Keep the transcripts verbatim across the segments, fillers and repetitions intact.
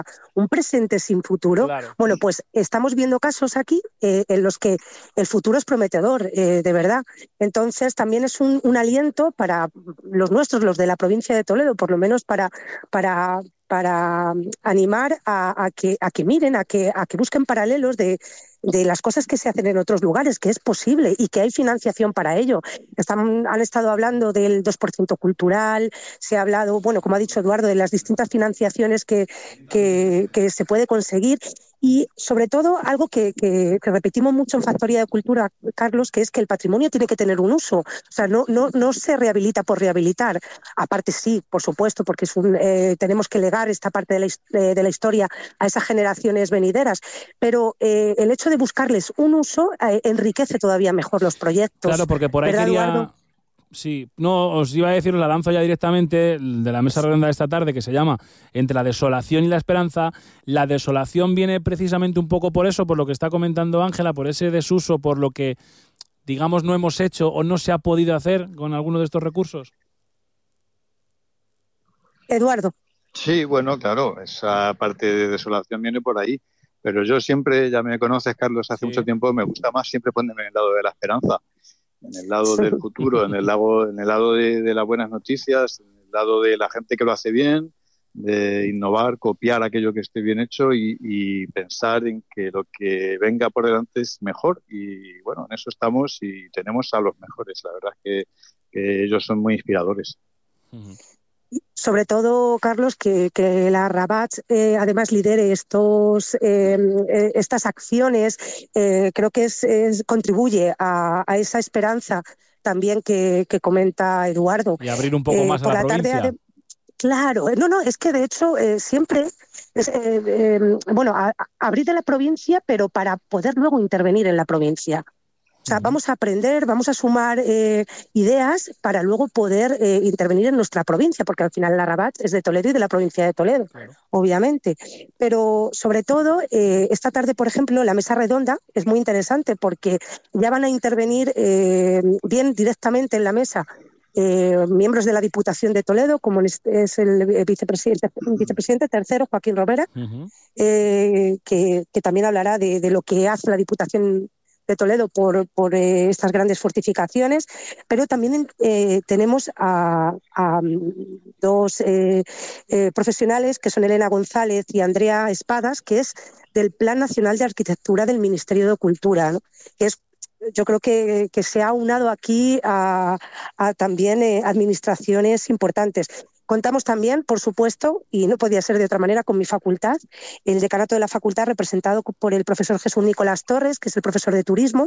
un presente sin futuro. Claro. Bueno, pues estamos viendo casos aquí eh, en los que el futuro es prometedor, eh, de verdad. Entonces también es un, un aliento para los nuestros, los de la provincia de Toledo, por lo menos para, para, para animar a, a, que, a que miren, a que, a que busquen paralelos de, de las cosas que se hacen en otros lugares, que es posible y que hay financiación para ello. Están, han estado hablando del dos por ciento cultural, se ha hablado, bueno, como ha dicho Eduardo, de las distintas financiaciones que, que, que se puede conseguir. Y sobre todo algo que, que, que repetimos mucho en Factoría de Cultura, Carlos, que es que el patrimonio tiene que tener un uso. O sea, no, no, no se rehabilita por rehabilitar. Aparte sí, por supuesto, porque es un, eh, tenemos que legar esta parte de la, de la historia a esas generaciones venideras. Pero eh, el hecho de buscarles un uso eh, enriquece todavía mejor los proyectos. Claro, porque por ahí ¿verdad, quería... Eduardo? Sí, no, os iba a decir, la lanzo ya directamente de la mesa redonda de esta tarde, que se llama Entre la desolación y la esperanza. La desolación viene precisamente un poco por eso, por lo que está comentando Ángela, por ese desuso, por lo que, digamos, no hemos hecho o no se ha podido hacer con alguno de estos recursos. Eduardo. Sí, bueno, claro, esa parte de desolación viene por ahí, pero yo siempre, ya me conoces, Carlos, hace sí. mucho tiempo, me gusta más siempre ponerme en el lado de la esperanza, en el lado del futuro, en el lado, en el lado de, de las buenas noticias, en el lado de la gente que lo hace bien, de innovar, copiar aquello que esté bien hecho y, y pensar en que lo que venga por delante es mejor. Y bueno, en eso estamos y tenemos a los mejores. La verdad es que, que ellos son muy inspiradores. Uh-huh. Sobre todo, Carlos, que, que la Rabat eh, además lidere estos, eh, estas acciones, eh, creo que es, es, contribuye a, a esa esperanza también que, que comenta Eduardo. Y abrir un poco eh, más a por la, la provincia. Tarde, claro, no, no, es que de hecho eh, siempre, es, eh, eh, bueno, a, a abrir de la provincia, pero para poder luego intervenir en la provincia. O sea, vamos a aprender, vamos a sumar eh, ideas para luego poder eh, intervenir en nuestra provincia, porque al final la Rabat es de Toledo y de la provincia de Toledo, claro. Obviamente. Pero sobre todo, eh, esta tarde, por ejemplo, la mesa redonda es muy interesante porque ya van a intervenir eh, bien directamente en la mesa eh, miembros de la Diputación de Toledo, como es el vicepresidente, vicepresidente tercero, Joaquín Robera, uh-huh. eh, que, que también hablará de, de lo que hace la Diputación de Toledo por, por eh, estas grandes fortificaciones, pero también eh, tenemos a, a dos eh, eh, profesionales que son Elena González y Andrea Espadas, que es del Plan Nacional de Arquitectura del Ministerio de Cultura, ¿no? Que es, yo creo que, que se ha unado aquí a, a también eh, administraciones importantes. Contamos también, por supuesto, y no podía ser de otra manera, con mi facultad, el decanato de la facultad representado por el profesor Jesús Nicolás Torres, que es el profesor de turismo,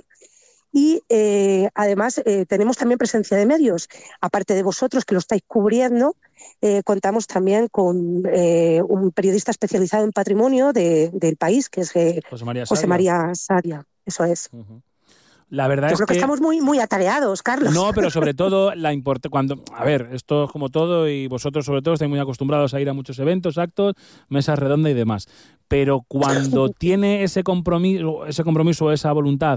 y eh, además eh, tenemos también presencia de medios. Aparte de vosotros que lo estáis cubriendo, eh, contamos también con eh, un periodista especializado en patrimonio de, del país, que es eh, José María Sadia. José María Sadia. Eso es. Uh-huh. La verdad Yo es creo que, que estamos muy, muy atareados, Carlos. No, pero sobre todo la import- cuando, a ver, esto es como todo y vosotros sobre todo estáis muy acostumbrados a ir a muchos eventos, actos, mesas redondas y demás. Pero cuando tiene ese compromiso, ese compromiso, esa voluntad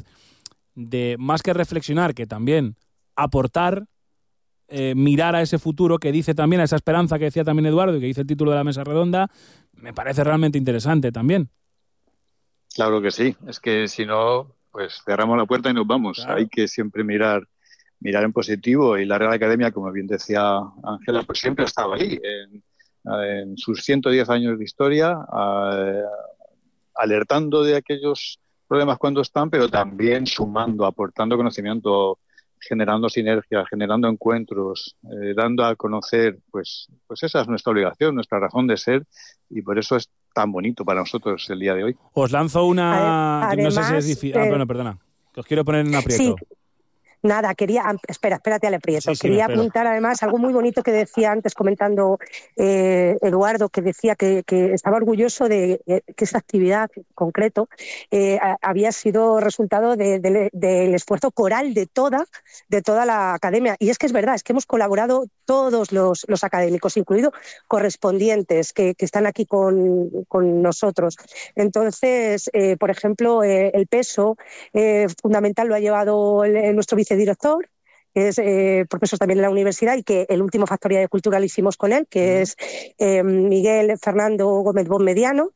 de más que reflexionar, que también aportar, eh, mirar a ese futuro que dice también, a esa esperanza que decía también Eduardo y que dice el título de la mesa redonda, me parece realmente interesante también. Claro que sí, es que si no, pues cerramos la puerta y nos vamos. Claro. Hay que siempre mirar mirar en positivo y la Real Academia, como bien decía Ángela, pues siempre ha estado ahí, en, en sus ciento diez años de historia, eh, alertando de aquellos problemas cuando están, pero también sumando, aportando conocimiento, generando sinergias, generando encuentros, eh, dando a conocer, pues, pues esa es nuestra obligación, nuestra razón de ser, y por eso es tan bonito para nosotros el día de hoy. Os lanzo una... Además, no sé si es difícil... Eh... Ah, bueno, perdona. Os quiero poner en aprieto. Sí. Nada, quería, espera, espérate al aprieto. Sí, sí, quería apuntar además algo muy bonito que decía antes comentando eh, Eduardo, que decía que, que estaba orgulloso de eh, que esa actividad en concreto eh, a, había sido resultado de, de, del esfuerzo coral de toda, de toda la academia. Y es que es verdad, es que hemos colaborado todos los, los académicos, incluidos correspondientes que, que están aquí con, con nosotros. Entonces, eh, por ejemplo, eh, el peso eh, fundamental lo ha llevado el, nuestro vicedirector, que es eh, profesor también en la universidad y que el último Factoría de Cultura lo hicimos con él, que es eh, Miguel Fernando Gómez Bonmediano,